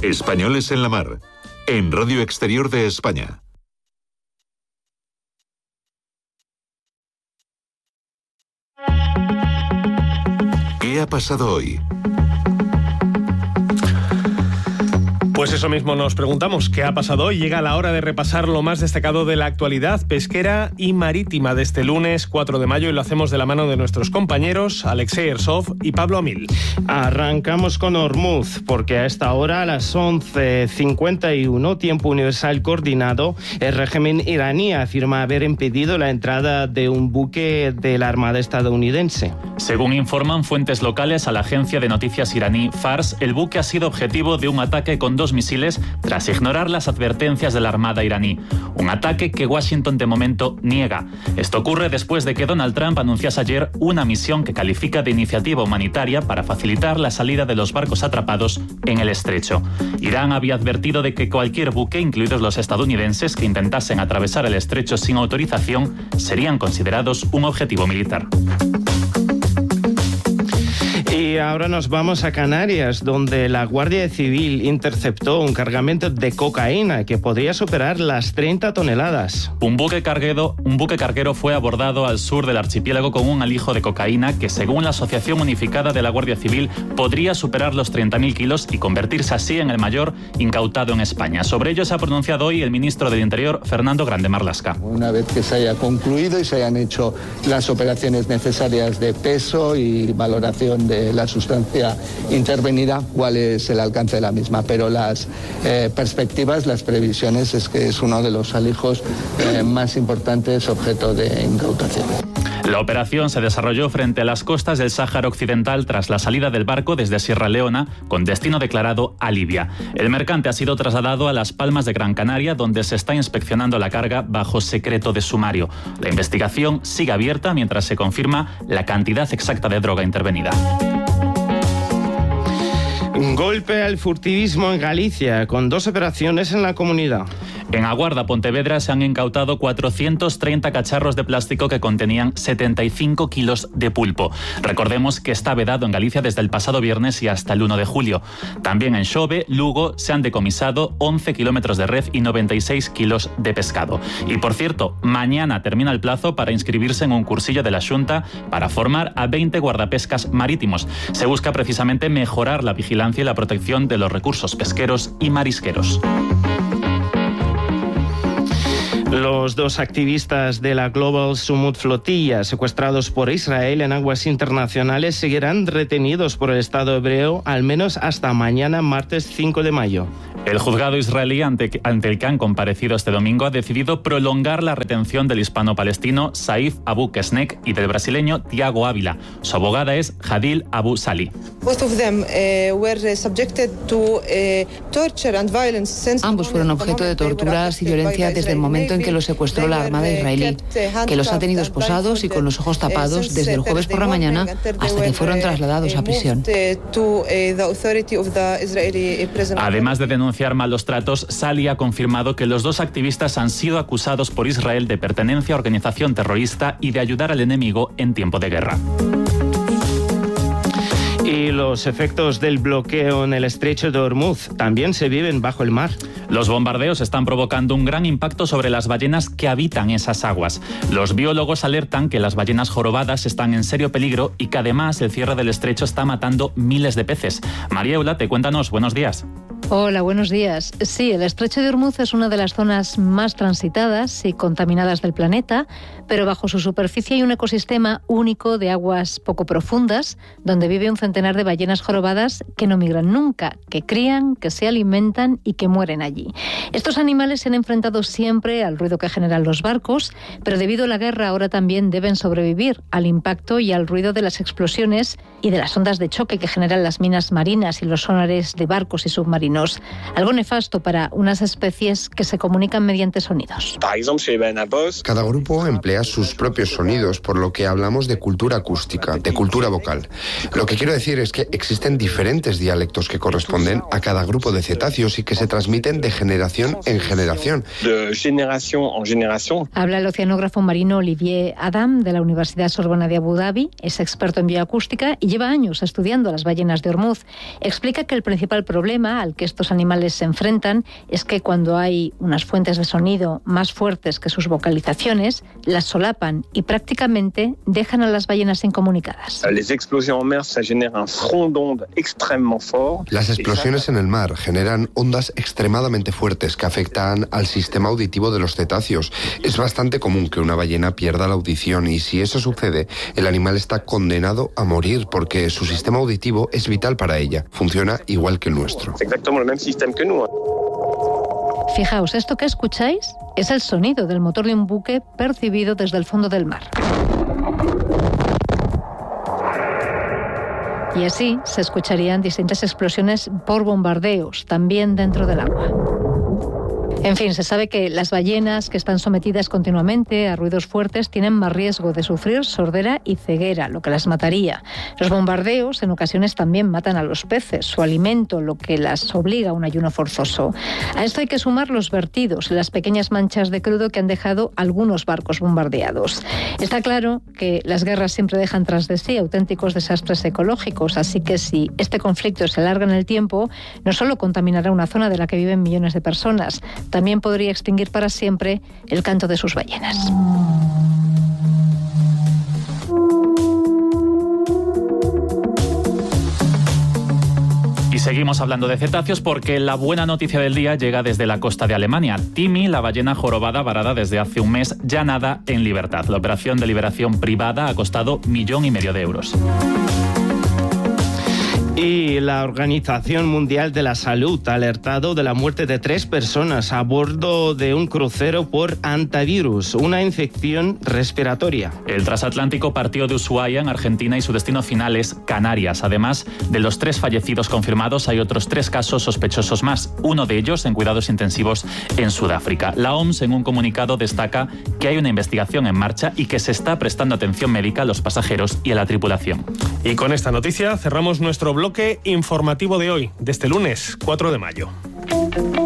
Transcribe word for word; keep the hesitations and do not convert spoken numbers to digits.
Españoles en la Mar, en Radio Exterior de España. ¿Qué ha pasado hoy? Pues eso mismo nos preguntamos, ¿qué ha pasado hoy? Llega la hora de repasar lo más destacado de la actualidad pesquera y marítima de este lunes cuatro de mayo y lo hacemos de la mano de nuestros compañeros Alexei Ersov y Pablo Amil. Arrancamos con Hormuz, porque a esta hora, a las once cincuenta y uno, tiempo universal coordinado, el régimen iraní afirma haber impedido la entrada de un buque de la Armada estadounidense. Según informan fuentes locales a la agencia de noticias iraní Fars, el buque ha sido objetivo de un ataque con dos misiles tras ignorar las advertencias de la Armada iraní. Un ataque que Washington de momento niega. Esto ocurre después de que Donald Trump anunciase ayer una misión que califica de iniciativa humanitaria para facilitar la salida de los barcos atrapados en el estrecho. Irán había advertido de que cualquier buque, incluidos los estadounidenses, que intentasen atravesar el estrecho sin autorización, serían considerados un objetivo militar. Y ahora nos vamos a Canarias, donde la Guardia Civil interceptó un cargamento de cocaína que podría superar las treinta toneladas. Un buque carguero, un buque carguero fue abordado al sur del archipiélago con un alijo de cocaína que, según la Asociación Unificada de la Guardia Civil, podría superar los treinta mil kilos y convertirse así en el mayor incautado en España. Sobre ello se ha pronunciado hoy el ministro del Interior, Fernando Grande Marlaska. Una vez que se haya concluido y se hayan hecho las operaciones necesarias de peso y valoración de la sustancia intervenida, cuál es el alcance de la misma, pero las eh, perspectivas, las previsiones es que es uno de los alijos eh, más importantes objeto de incautación. La operación se desarrolló frente a las costas del Sáhara Occidental tras la salida del barco desde Sierra Leona con destino declarado a Libia. El mercante ha sido trasladado a Las Palmas de Gran Canaria, donde se está inspeccionando la carga bajo secreto de sumario. La investigación sigue abierta mientras se confirma la cantidad exacta de droga intervenida. Un golpe al furtivismo en Galicia, con dos operaciones en la comunidad. En Aguarda, Pontevedra, se han incautado cuatrocientos treinta cacharros de plástico que contenían setenta y cinco kilos de pulpo. Recordemos que está vedado en Galicia desde el pasado viernes y hasta el uno de julio. También en Xove, Lugo, se han decomisado once kilómetros de red y noventa y seis kilos de pescado. Y por cierto, mañana termina el plazo para inscribirse en un cursillo de la Xunta para formar a veinte guardapescas marítimos. Se busca precisamente mejorar la vigilancia y la protección de los recursos pesqueros y marisqueros. Los dos activistas de la Global Sumut Flotilla, secuestrados por Israel en aguas internacionales, seguirán retenidos por el Estado hebreo al menos hasta mañana, martes cinco de mayo. El juzgado israelí ante, ante el que han comparecido este domingo ha decidido prolongar la retención del hispano-palestino Saif Abu Kesnek y del brasileño Tiago Ávila. Su abogada es Hadil Abu Sali. Ambos fueron objeto de torturas y violencia desde el momento en que los secuestró la Armada israelí, que los ha tenido esposados y con los ojos tapados desde el jueves por la mañana hasta que fueron trasladados a prisión. Además de denunciar malos tratos, Sali ha confirmado que los dos activistas han sido acusados por Israel de pertenencia a organización terrorista y de ayudar al enemigo en tiempo de guerra. Y los efectos del bloqueo en el estrecho de Hormuz también se viven bajo el mar. Los bombardeos están provocando un gran impacto sobre las ballenas que habitan esas aguas. Los biólogos alertan que las ballenas jorobadas están en serio peligro y que además el cierre del estrecho está matando miles de peces. María Eulate, cuéntanos, buenos días. Hola, buenos días. Sí, el estrecho de Hormuz es una de las zonas más transitadas y contaminadas del planeta, pero bajo su superficie hay un ecosistema único de aguas poco profundas, donde vive un centenar de ballenas jorobadas que no migran nunca, que crían, que se alimentan y que mueren allí. Estos animales se han enfrentado siempre al ruido que generan los barcos, pero debido a la guerra ahora también deben sobrevivir al impacto y al ruido de las explosiones y de las ondas de choque que generan las minas marinas y los sonares de barcos y submarinos. Algo nefasto para unas especies que se comunican mediante sonidos. Cada grupo emplea sus propios sonidos, por lo que hablamos de cultura acústica, de cultura vocal. Lo que quiero decir es que existen diferentes dialectos que corresponden a cada grupo de cetáceos y que se transmiten de generación en generación. Habla el oceanógrafo marino Olivier Adam de la Universidad Sorbona de Abu Dhabi, es experto en bioacústica y lleva años estudiando las ballenas de Hormuz. Explica que el principal problema al que que estos animales se enfrentan es que cuando hay unas fuentes de sonido más fuertes que sus vocalizaciones, las solapan y prácticamente dejan a las ballenas incomunicadas. Las explosiones en mar, ça génère un front d'onde extrêmement fort. Las explosiones en el mar generan ondas extremadamente fuertes que afectan al sistema auditivo de los cetáceos. Es bastante común que una ballena pierda la audición y si eso sucede, el animal está condenado a morir porque su sistema auditivo es vital para ella. Funciona igual que el nuestro. Fijaos, esto que escucháis es el sonido del motor de un buque percibido desde el fondo del mar. Y así se escucharían distintas explosiones por bombardeos, también dentro del agua. En fin, se sabe que las ballenas que están sometidas continuamente a ruidos fuertes tienen más riesgo de sufrir sordera y ceguera, lo que las mataría. Los bombardeos en ocasiones también matan a los peces, su alimento, lo que las obliga a un ayuno forzoso. A esto hay que sumar los vertidos y las pequeñas manchas de crudo que han dejado algunos barcos bombardeados. Está claro que las guerras siempre dejan tras de sí auténticos desastres ecológicos, así que si este conflicto se alarga en el tiempo, no solo contaminará una zona de la que viven millones de personas, también podría extinguir para siempre el canto de sus ballenas. Y seguimos hablando de cetáceos porque la buena noticia del día llega desde la costa de Alemania. Timi, la ballena jorobada varada desde hace un mes, ya nada en libertad. La operación de liberación privada ha costado millón y medio de euros. Y la Organización Mundial de la Salud ha alertado de la muerte de tres personas a bordo de un crucero por hantavirus, una infección respiratoria. El transatlántico partió de Ushuaia, en Argentina, y su destino final es Canarias. Además de los tres fallecidos confirmados, hay otros tres casos sospechosos más, uno de ellos en cuidados intensivos en Sudáfrica. La O M S, en un comunicado, destaca que hay una investigación en marcha y que se está prestando atención médica a los pasajeros y a la tripulación. Y con esta noticia cerramos nuestro bloque informativo de hoy, de este lunes cuatro de mayo.